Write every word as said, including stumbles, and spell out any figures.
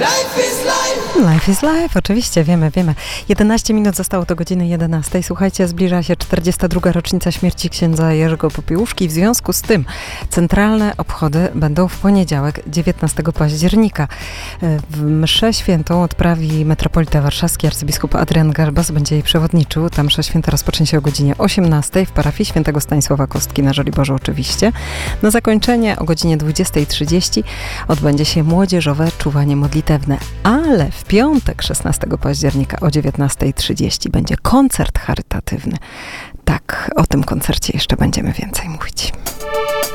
Life is life, oczywiście, wiemy, wiemy. jedenaście minut zostało do godziny jedenastej. Słuchajcie, zbliża się czterdziesta druga rocznica śmierci księdza Jerzego Popiełuszki. W związku z tym centralne obchody będą w poniedziałek, dziewiętnastego października. W mszę świętą odprawi metropolita warszawski, arcybiskup Adrian Garbas będzie jej przewodniczył. Ta msza święta rozpocznie się o godzinie osiemnastej w parafii świętego Stanisława Kostki na Żoliborzu oczywiście. Na zakończenie o godzinie dwudziestej trzydzieści odbędzie się młodzieżowe czuwanie modlitewne, ale w piątek, szesnastego października o dziewiętnastej trzydzieści będzie koncert charytatywny. Tak, o tym koncercie jeszcze będziemy więcej mówić.